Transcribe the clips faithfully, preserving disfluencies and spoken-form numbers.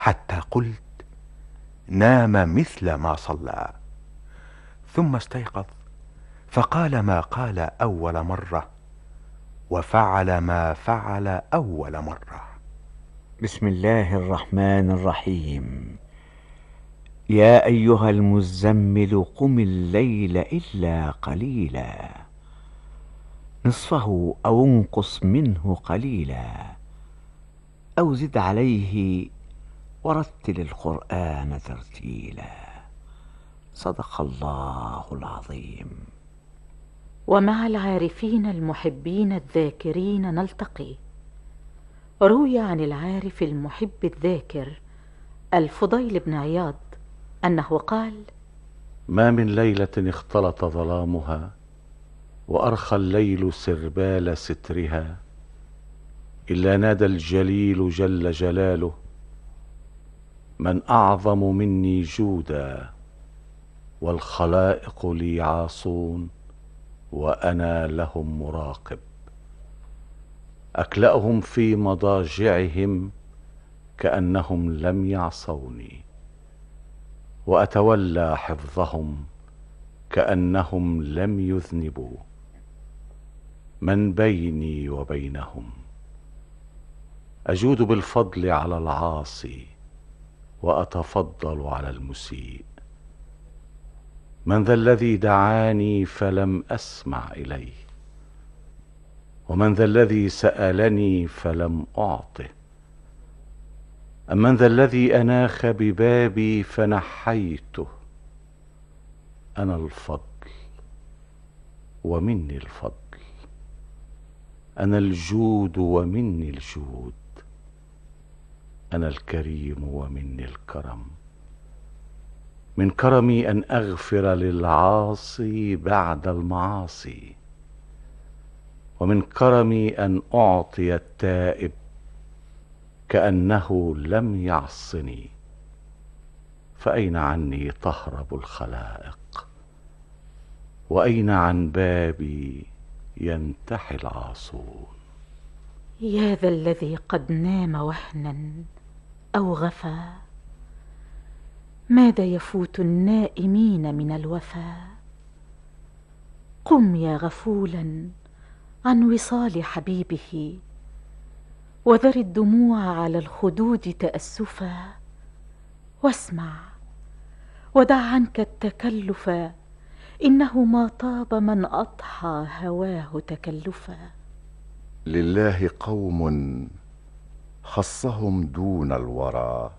حتى قلت نام مثل ما صلى، ثم استيقظ فقال ما قال أول مرة وفعل ما فعل أول مرة. بسم الله الرحمن الرحيم. يا أيها المزمل قم الليل إلا قليلا، نصفه أو انقص منه قليلا، أو زد عليه ورتل القرآن ترتيلا. صدق الله العظيم. ومع العارفين المحبين الذاكرين نلتقي. روي عن العارف المحب الذاكر الفضيل بن عياض أنه قال: ما من ليلة اختلط ظلامها وأرخى الليل سربال سترها، إلا نادى الجليل جل جلاله: من أعظم مني جودا، والخلائق لي عاصون وأنا لهم مراقب. أكلأهم في مضاجعهم كأنهم لم يعصوني، وأتولى حفظهم كأنهم لم يذنبوا. من بيني وبينهم أجود بالفضل على العاصي وأتفضل على المسيء. من ذا الذي دعاني فلم أسمع إليه، ومن ذا الذي سألني فلم أعطه. أمن ذا الذي أناخ ببابي فنحيته. أنا الفضل ومني الفضل، أنا الجود ومني الجود، أنا الكريم ومني الكرم. من كرمي أن أغفر للعاصي بعد المعاصي، ومن كرمي أن أعطي التائب كأنه لم يعصني. فأين عني تهرب الخلائق، وأين عن بابي ينتحي العاصون. يا ذا الذي قد نام وهنا أو غفا، ماذا يفوت النائمين من الوفا؟ قم يا غفولا عن وصال حبيبه، وذر الدموع على الخدود تأسفا، واسمع ودع عنك التكلف، إنه ما طاب من أضحى هواه تكلفا. لله قوم خصهم دون الورى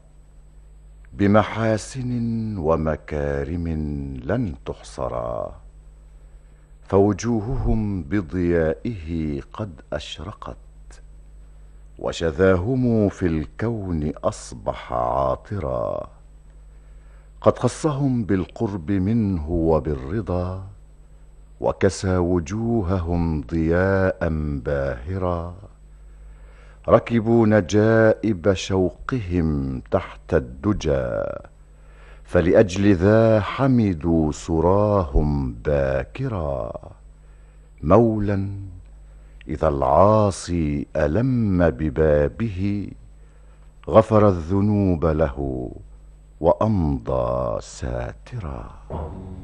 بمحاسن ومكارم لن تحصرا، فوجوههم بضيائه قد أشرقت، وشذاهم في الكون أصبح عاطرا. قد خصهم بالقرب منه وبالرضا، وكسى وجوههم ضياء باهرا. ركبوا نجائب شوقهم تحت الدجى، فلأجل ذا حمدوا سراهم باكرا. مولا إذا العاصي ألم ببابه، غفر الذنوب له وأمضى ساترا.